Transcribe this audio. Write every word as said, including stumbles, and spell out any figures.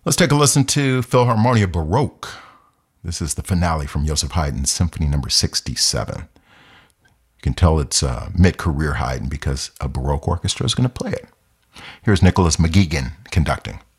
Let's take a listen to Philharmonia Baroque. This is the finale from Joseph Haydn's Symphony number sixty-seven. You can tell it's uh, mid-career Haydn because a Baroque orchestra is going to play it. Here's Nicholas McGeegan conducting.